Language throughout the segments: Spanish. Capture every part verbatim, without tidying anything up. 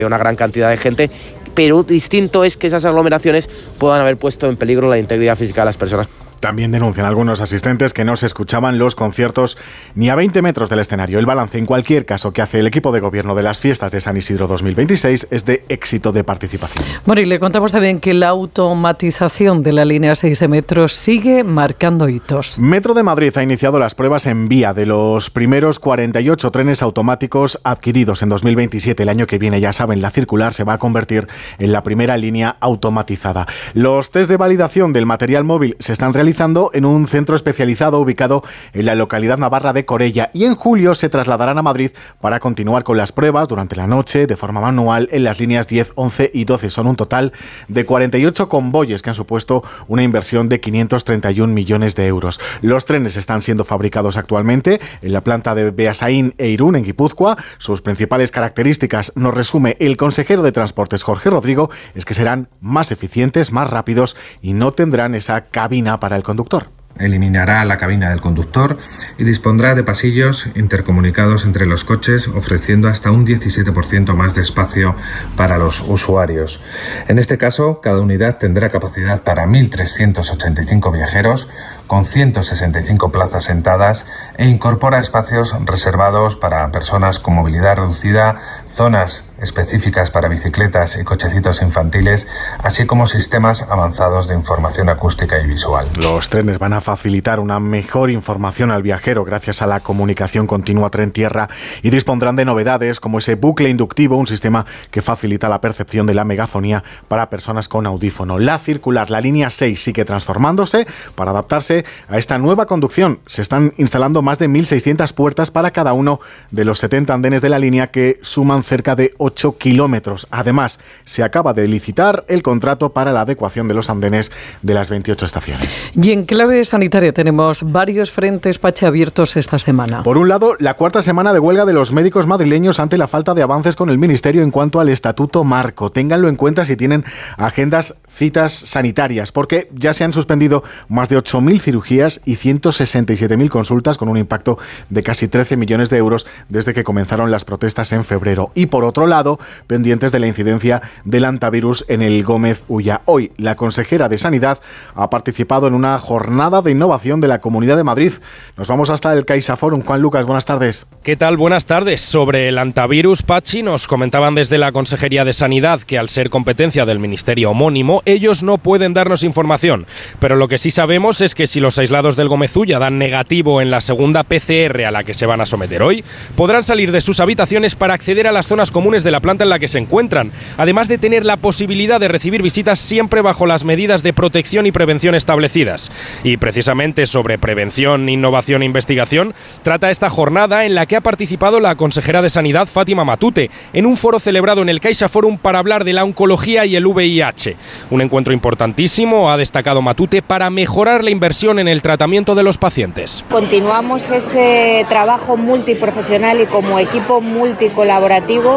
una gran cantidad de gente, pero distinto es que esas aglomeraciones puedan haber puesto en peligro la integridad física de las personas. También denuncian algunos asistentes que no se escuchaban los conciertos ni a veinte metros del escenario. El balance, en cualquier caso, que hace el equipo de gobierno de las fiestas de San Isidro dos mil veintiséis es de éxito de participación. Bueno, y le contamos también que la automatización de la línea seis de metro sigue marcando hitos. Metro de Madrid ha iniciado las pruebas en vía de los primeros cuarenta y ocho trenes automáticos adquiridos en dos mil veintisiete. El año que viene, ya saben, la circular se va a convertir en la primera línea automatizada. Los test de validación del material móvil se están realizando en un centro especializado ubicado en la localidad navarra de Corella, y en julio se trasladarán a Madrid para continuar con las pruebas durante la noche de forma manual en las líneas diez, once y doce. Son un total de cuarenta y ocho convoyes que han supuesto una inversión de quinientos treinta y un millones de euros. Los trenes están siendo fabricados actualmente en la planta de Beasaín e Irún, en Guipúzcoa. Sus principales características, nos resume el consejero de Transportes, Jorge Rodrigo, es que serán más eficientes, más rápidos y no tendrán esa cabina para el conductor. Eliminará la cabina del conductor y dispondrá de pasillos intercomunicados entre los coches, ofreciendo hasta un diecisiete por ciento más de espacio para los usuarios. En este caso, cada unidad tendrá capacidad para mil trescientos ochenta y cinco viajeros, con ciento sesenta y cinco plazas sentadas, e incorpora espacios reservados para personas con movilidad reducida, zonas específicas para bicicletas y cochecitos infantiles, así como sistemas avanzados de información acústica y visual. Los trenes van a facilitar una mejor información al viajero gracias a la comunicación continua tren-tierra, y dispondrán de novedades como ese bucle inductivo, un sistema que facilita la percepción de la megafonía para personas con audífono. La circular, la línea seis, sigue transformándose para adaptarse a esta nueva conducción. Se están instalando más de mil seiscientas puertas para cada uno de los setenta andenes de la línea, que suman cerca de ocho kilómetros. Además, se acaba de licitar el contrato para la adecuación de los andenes de las veintiocho estaciones. Y en clave sanitaria tenemos varios frentes, Pachi, abiertos esta semana. Por un lado, la cuarta semana de huelga de los médicos madrileños ante la falta de avances con el Ministerio en cuanto al Estatuto Marco. Ténganlo en cuenta si tienen agendas citas sanitarias, porque ya se han suspendido más de ocho mil cirugías y ciento sesenta y siete mil consultas, con un impacto de casi trece millones de euros desde que comenzaron las protestas en febrero. Y por otro lado, pendientes de la incidencia del hantavirus en el Gómez Ulla. Hoy, la consejera de Sanidad ha participado en una jornada de innovación de la Comunidad de Madrid. Nos vamos hasta el CaixaForum. Juan Lucas, buenas tardes. ¿Qué tal? Buenas tardes. Sobre el hantavirus, Pachi, nos comentaban desde la Consejería de Sanidad que, al ser competencia del ministerio homónimo, ellos no pueden darnos información. Pero lo que sí sabemos es que si los aislados del Gómez Ulla dan negativo en la segunda P C R a la que se van a someter hoy, podrán salir de sus habitaciones para acceder a las zonas comunes de la planta en la que se encuentran, además de tener la posibilidad de recibir visitas siempre bajo las medidas de protección y prevención establecidas. Y precisamente sobre prevención, innovación e investigación trata esta jornada, en la que ha participado la consejera de Sanidad, Fátima Matute, en un foro celebrado en el CaixaForum para hablar de la oncología y el V I H. Un encuentro importantísimo, ha destacado Matute, para mejorar la inversión en el tratamiento de los pacientes. Continuamos ese trabajo multiprofesional y como equipo multicolaborativo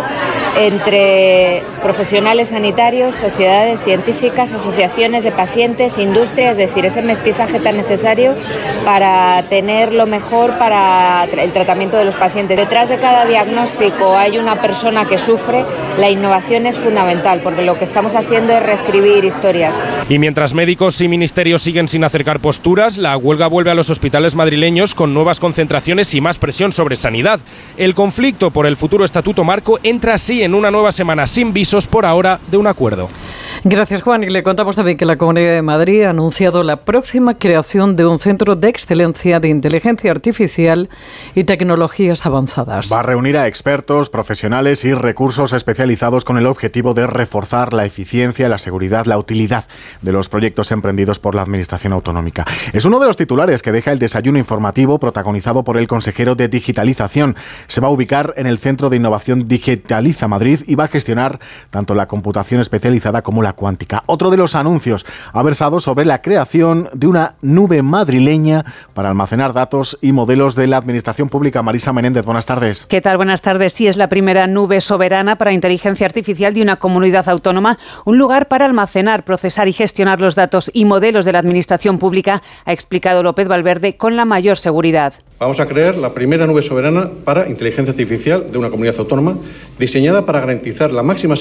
entre profesionales sanitarios, sociedades científicas, asociaciones de pacientes, industria, es decir, ese mestizaje tan necesario para tener lo mejor para el tratamiento de los pacientes. Detrás de cada diagnóstico hay una persona que sufre. La innovación es fundamental, porque lo que estamos haciendo es reescribir historias. Y mientras médicos y ministerios siguen sin acercar posturas, la huelga vuelve a los hospitales madrileños con nuevas concentraciones y más presión sobre sanidad. El conflicto por el futuro Estatuto Marco entra así en una nueva semana sin visos por ahora de un acuerdo. Gracias, Juan. Y le contamos también que la Comunidad de Madrid ha anunciado la próxima creación de un centro de excelencia de inteligencia artificial y tecnologías avanzadas. Va a reunir a expertos, profesionales y recursos especializados con el objetivo de reforzar la eficiencia, la seguridad, la utilidad de los proyectos emprendidos por la Administración autonómica. Es uno de los titulares que deja el desayuno informativo protagonizado por el consejero de Digitalización. Se va a ubicar en el Centro de Innovación Digitaliza Madrid y va a gestionar tanto la computación especializada como la cuántica. Otro de los anuncios ha versado sobre la creación de una nube madrileña para almacenar datos y modelos de la Administración Pública. Marisa Menéndez, buenas tardes. ¿Qué tal? Buenas tardes. Sí, es la primera nube soberana para inteligencia artificial de una comunidad autónoma, un lugar para almacenar, procesar y gestionar los datos y modelos de la Administración Pública, ha explicado López Valverde, con la mayor seguridad. Vamos a crear la primera nube soberana para inteligencia artificial de una comunidad autónoma, diseñada para garantizar la máxima